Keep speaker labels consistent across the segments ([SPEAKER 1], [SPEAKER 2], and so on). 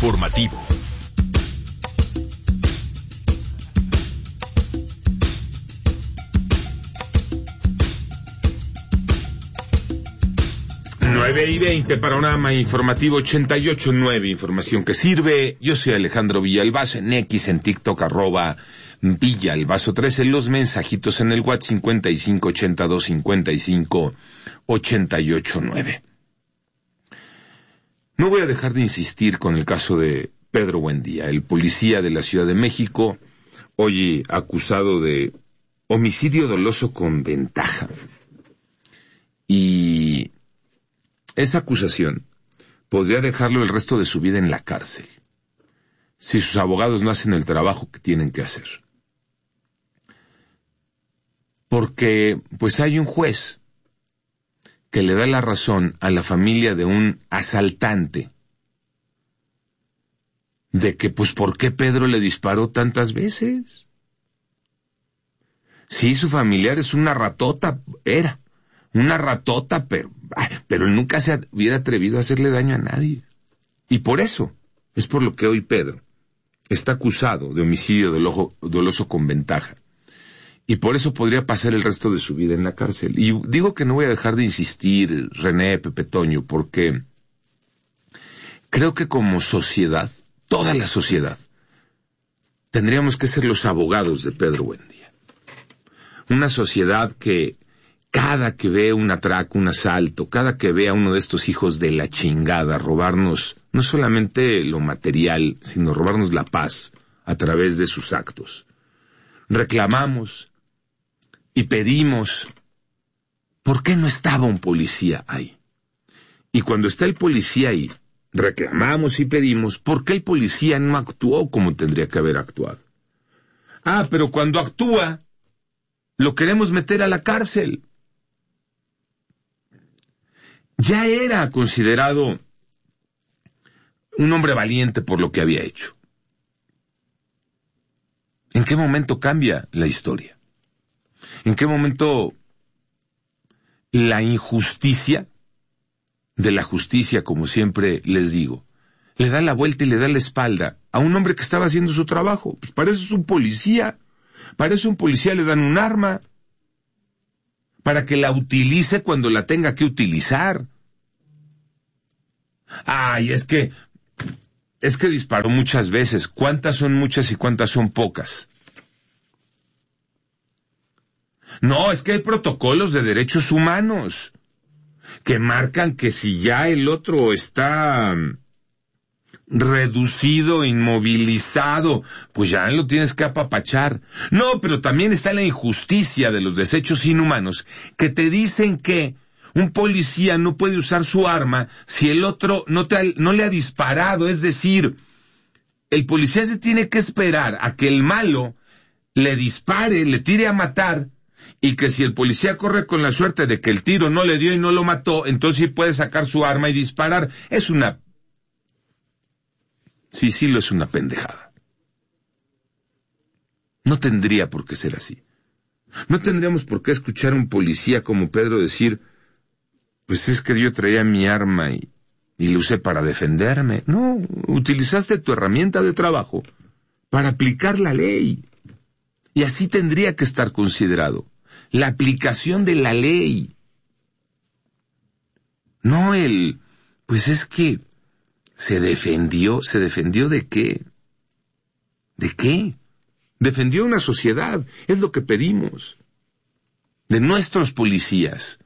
[SPEAKER 1] informativo.
[SPEAKER 2] Nueve y 20, panorama informativo 88.9, información que sirve. Yo soy Alejandro Villalbazo, en X, en TikTok, @Villalbazo13, los mensajitos en el WhatsApp 5582558889. No voy a dejar de insistir con el caso de Pedro Buendía, el policía de la Ciudad de México, hoy acusado de homicidio doloso con ventaja. Y esa acusación podría dejarlo el resto de su vida en la cárcel, si sus abogados no hacen el trabajo que tienen que hacer. Porque, pues hay un juez que le da la razón a la familia de un asaltante de que, pues, ¿por qué Pedro le disparó tantas veces? Sí, su familiar es una ratota, era una ratota, pero él nunca se hubiera atrevido a hacerle daño a nadie. Y por eso, es por lo que hoy Pedro está acusado de homicidio doloso con ventaja. Y por eso podría pasar el resto de su vida en la cárcel. Y digo que no voy a dejar de insistir, René, Pepe Toño, porque creo que como sociedad, toda la sociedad, tendríamos que ser los abogados de Pedro Buendía. Una sociedad que cada que ve un atraco, un asalto, cada que ve a uno de estos hijos de la chingada robarnos no solamente lo material, sino robarnos la paz a través de sus actos, reclamamos y pedimos, ¿por qué no estaba un policía ahí? Y cuando está el policía ahí, reclamamos y pedimos, ¿por qué el policía no actuó como tendría que haber actuado? Pero cuando actúa, lo queremos meter a la cárcel. Ya era considerado un hombre valiente por lo que había hecho. ¿En qué momento cambia la historia? ¿En qué momento la injusticia de la justicia, como siempre les digo, le da la vuelta y le da la espalda a un hombre que estaba haciendo su trabajo? Pues para eso es un policía. Para eso a un policía le dan un arma, para que la utilice cuando la tenga que utilizar. Es que disparó muchas veces. ¿Cuántas son muchas y cuántas son pocas? No, es que hay protocolos de derechos humanos que marcan que si ya el otro está reducido, inmovilizado, pues ya lo tienes que apapachar. No, pero también está la injusticia de los desechos inhumanos que te dicen que un policía no puede usar su arma si el otro no le ha disparado. Es decir, el policía se tiene que esperar a que el malo le dispare, le tire a matar, y que si el policía corre con la suerte de que el tiro no le dio y no lo mató, entonces sí puede sacar su arma y disparar. Es una pendejada. No tendría por qué ser así. No tendríamos por qué escuchar a un policía como Pedro decir, pues es que yo traía mi arma y lo usé para defenderme. No, utilizaste tu herramienta de trabajo para aplicar la ley. Y así tendría que estar considerado. La aplicación de la ley. No pues es que ¿se defendió de qué? ¿De qué? Defendió una sociedad, es lo que pedimos, de nuestros policías.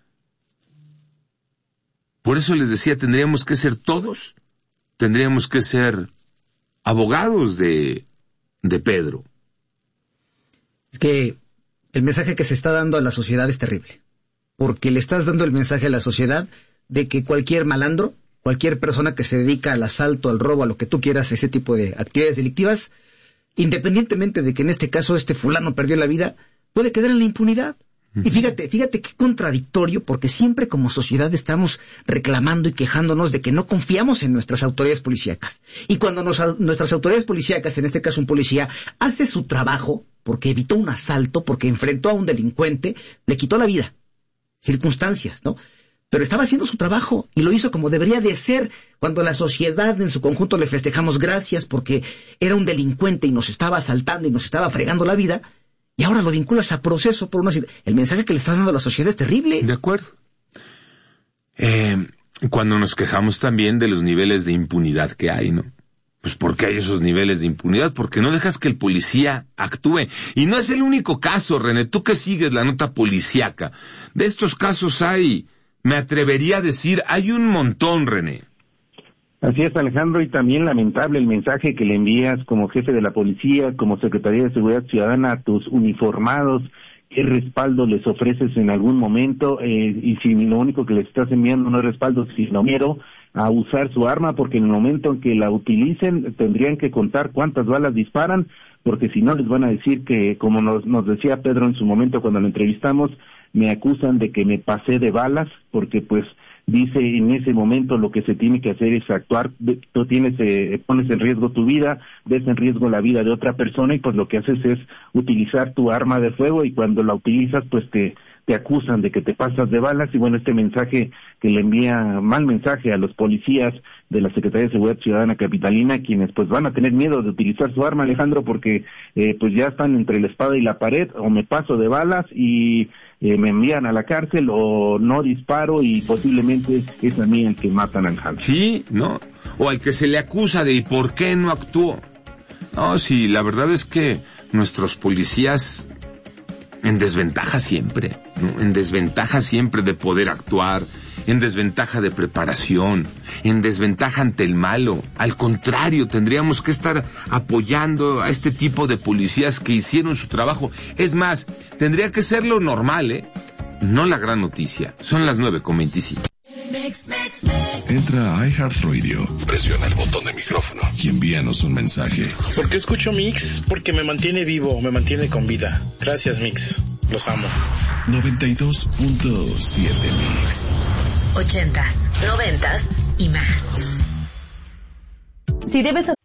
[SPEAKER 2] Por eso les decía, tendríamos que ser todos, tendríamos que ser abogados de Pedro.
[SPEAKER 3] Es que el mensaje que se está dando a la sociedad es terrible, porque le estás dando el mensaje a la sociedad de que cualquier malandro, cualquier persona que se dedica al asalto, al robo, a lo que tú quieras, ese tipo de actividades delictivas, independientemente de que en este caso este fulano perdió la vida, puede quedar en la impunidad. Y fíjate qué contradictorio, porque siempre como sociedad estamos reclamando y quejándonos de que no confiamos en nuestras autoridades policíacas. Y cuando nuestras autoridades policíacas, en este caso un policía, hace su trabajo, porque evitó un asalto, porque enfrentó a un delincuente, le quitó la vida. Circunstancias, ¿no? pero estaba haciendo su trabajo y lo hizo como debería de ser. Cuando la sociedad en su conjunto le festejamos gracias porque era un delincuente y nos estaba asaltando y nos estaba fregando la vida, y ahora lo vinculas a proceso por el mensaje que le estás dando a la sociedad es terrible.
[SPEAKER 2] De acuerdo. Cuando nos quejamos también de los niveles de impunidad que hay, ¿no? Pues ¿por qué hay esos niveles de impunidad? Porque no dejas que el policía actúe. Y no es el único caso, René. Tú que sigues la nota policíaca. De estos casos hay, me atrevería a decir, hay un montón, René.
[SPEAKER 1] Así es, Alejandro, y también lamentable el mensaje que le envías como jefe de la policía, como Secretaría de Seguridad Ciudadana a tus uniformados. ¿Qué respaldo les ofreces en algún momento? Y si lo único que les estás enviando no es respaldo, sino miedo a usar su arma, porque en el momento en que la utilicen tendrían que contar cuántas balas disparan, porque si no les van a decir que, como nos decía Pedro en su momento cuando lo entrevistamos, me acusan de que me pasé de balas, porque pues dice en ese momento lo que se tiene que hacer es actuar, tú pones en riesgo tu vida, ves en riesgo la vida de otra persona y pues lo que haces es utilizar tu arma de fuego y cuando la utilizas pues te acusan de que te pasas de balas y bueno, este mensaje que le envía, mal mensaje a los policías de la Secretaría de Seguridad Ciudadana Capitalina, quienes pues van a tener miedo de utilizar su arma, Alejandro, porque pues ya están entre la espada y la pared, o me paso de balas y me envían a la cárcel o no disparo y posiblemente es a mí el que matan al Alejandro.
[SPEAKER 2] Sí, ¿no? O al que se le acusa de ¿y por qué no actuó? No, sí, la verdad es que nuestros policías en desventaja siempre, ¿no? En desventaja siempre de poder actuar, en desventaja de preparación, en desventaja ante el malo. Al contrario, tendríamos que estar apoyando a este tipo de policías que hicieron su trabajo. Es más, tendría que ser lo normal, ¿eh? No la gran noticia. Son las 9:25.
[SPEAKER 4] Entra a iHeartRadio, presiona el botón de micrófono y envíanos un mensaje.
[SPEAKER 5] ¿Por qué escucho Mix? Porque me mantiene vivo, me mantiene con vida. Gracias, Mix. Los amo.
[SPEAKER 4] 92.7 Mix.
[SPEAKER 6] 80s, 90s y más.
[SPEAKER 7] Si debes